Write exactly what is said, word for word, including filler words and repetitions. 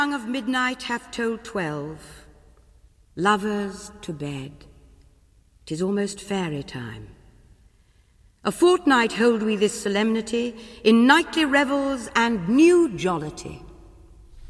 Song of midnight hath told twelve. Lovers to bed. 'Tis almost fairy time. A fortnight hold we this solemnity, in nightly revels and new jollity.